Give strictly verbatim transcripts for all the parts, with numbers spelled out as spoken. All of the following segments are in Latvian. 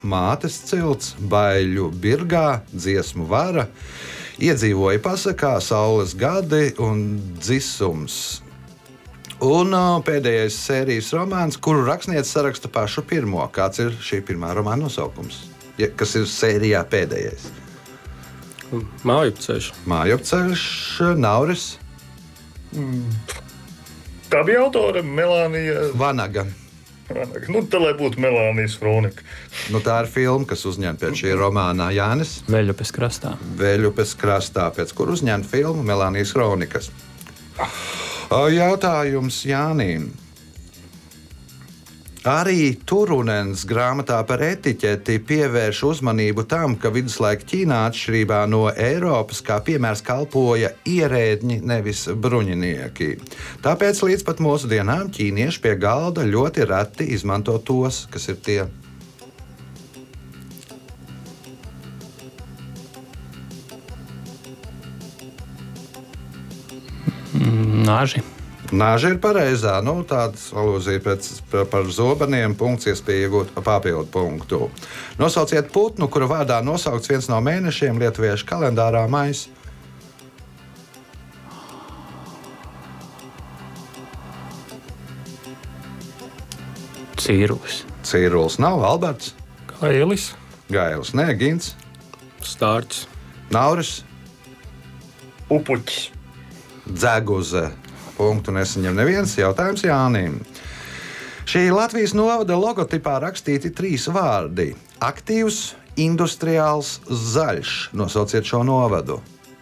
Mātes cilts, Baiļu birgā, Dziesmu vara, Iedzīvoja pasakā, Saules gadi un Dzisums. Un uh, pēdējais sērijas romāns, kuru rakstniece saraksta pašu pirmo. Kāds ir šī pirmā romāna nosaukums? Ja, kas ir sērijā pēdējais? Mājupceļš. Mājupceļš, Nauris. Mm. Tā bija autore Melānija Vanaga. Nu, tā lai būtu Melānijas Kronika. Nu, tā ir filma, kas uzņemta pēc šī romāna. Jānis? Veļupes krastā. Veļupes krastā, pēc kur uzņemta filma Melānijas Kronikas. Jautājums Jānim. Arī Turunens grāmatā par etiķeti pievērš uzmanību tam, ka viduslaika Ķīnā atšķirībā no Eiropas kā piemērs kalpoja ierēdņi, nevis bruņinieki. Tāpēc līdz pat mūsu dienām ķīnieši pie galda ļoti reti izmanto tos, kas ir tie. Nāži. Nāža ir pareizā. Nu, tādas alūzija pēc, par zobeniem, punkts, iespēja iegūt papildu punktu. Nosauciet putnu, kura vārdā nosaukts viens no mēnešiem lietuviešu kalendārā mais. Cīrulis. Cīrulis nav, Alberts. Gailis. Gailis, nē, Gins. Stārķis. Nauris. Upuķis. Dzeguze. Punktu nesaņem neviens. Jautājums Jānim. Šī Latvijas novada logotipā rakstīti trīs vārdi - aktīvs, industriāls, zaļš. Nosauciet šo novadu.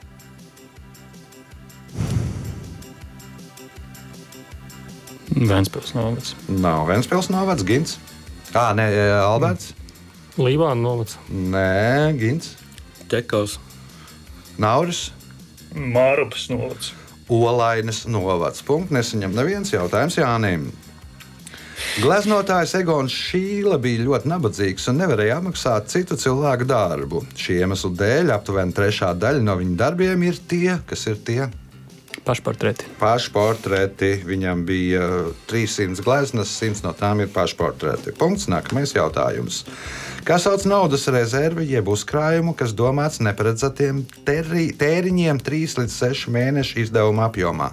Ventspils novads. Nav Ventspils novads, Gins. Ā, nē, Alberts. Līvāna novads. Nē, Gins. Ķekavs. Nauris. Mārupas novads. Olainas novads. Punkts nesaņem neviens. Jautājums Jānim. Gleznotājs Egons Šīle bija ļoti nabadzīgs un nevarēja apmaksāt citu cilvēku darbu. Šī iemesla dēļ aptuveni trešā daļa no viņa darbiem ir tie, kas ir tie. Pašportreti. Pašportreti. Viņam bija trīssimts gleznas, simts no tām ir pašportreti. Punkts. Nākamais jautājums. Kā sauc naudas rezervi jeb uzkrājumu, kas domāts neparedzētiem teri, tēriņiem trīs līdz sešu mēnešu izdevuma apjomā?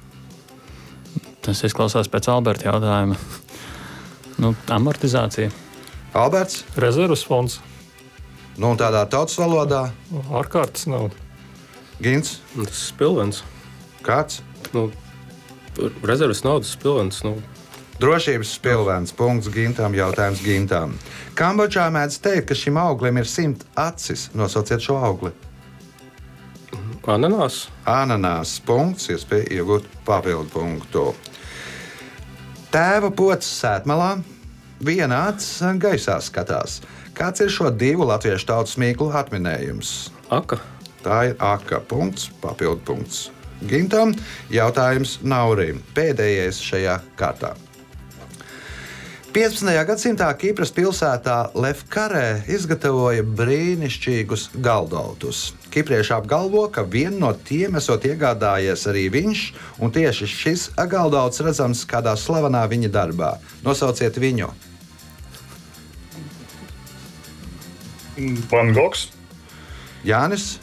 Tas izklausās pēc Alberta jautājuma. Nu, amortizācija. Alberts? Rezervas fonds. Nu, tādā tautas valodā? Ārkārtas nauda. Gins? Tas ir spilvens. Kāds? Nu, rezerves naudas spilvens. Nu. Drošības spilvens. Punkts Gintam. Jautājums Gintam. Kambodžā mēdz teikt, ka šim auglim ir simt acis. Nosauciet šo augli. Ananās. Ananās. Punkts. Iespēja iegūt papildu punktu. Tēva pocis sētmalā. Viena acis gaisā skatās. Kāds ir šo divu latviešu tautas mīklu atminējums? Aka. Tā ir aka. Punkts. Papildu punkts Gintam. Jautājums Naurim. Pēdējais šajā kārtā. piecpadsmitajā gadsimtā Kipras pilsētā Lefkarē izgatavoja brīnišķīgus galdautus. Kiprieši apgalvo, ka vienu no tiem esot iegādājies arī viņš, un tieši šis galdauts redzams kādā slavenā viņa darbā. Nosauciet viņu. Van Gogs. Jānis.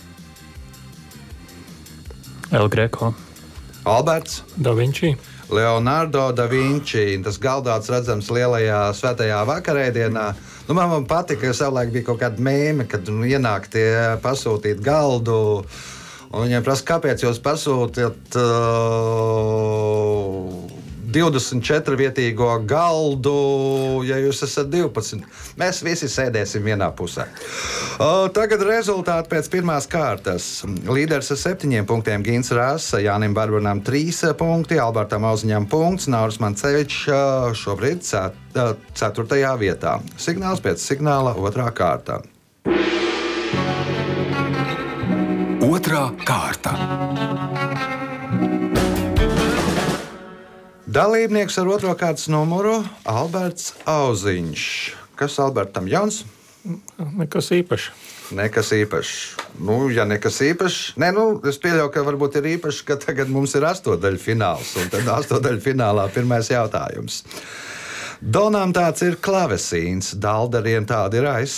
El Greco. Alberts. Da Vinci. Leonardo da Vinci. Tas galdauts redzams lielajā svētajā vakarēdienā. Nu, man, man patika, ka savulaik bija kaut kāda mēme, kad nu, ienāk tie pasūtīt galdu. Un viņiem prasa, kāpēc jūs pasūtāt uh, divdesmit četru vietīgo galdu, ja jūs esat divpadsmit. Mēs visi sēdēsim vienā pusē. Uh, tagad rezultāti pēc pirmās kārtas. Līderis ar septiņiem punktiem Gins Rāsa, Jānim Barbanam trīs punkti, Albertam Auziņam punkts, Nauris Mancevičs uh, šobrīd cet, uh, ceturtajā vietā. Signāls pēc signāla otrā kārta. Otrā kārta. Dalībnieks ar otro kārtas numuru Alberts Auziņš. Kas Albertam jauns? Nekas īpašs. Nekas īpašs. Nu, ja nekas īpašs, ne, nu, es pieļauju, ka varbūt ir īpašs, ka tagad mums ir astotdaļu fināls, un tad astotdaļu finālā pirmais jautājums. Donam tāds ir klavesīns, Daldariem tāda ir aiz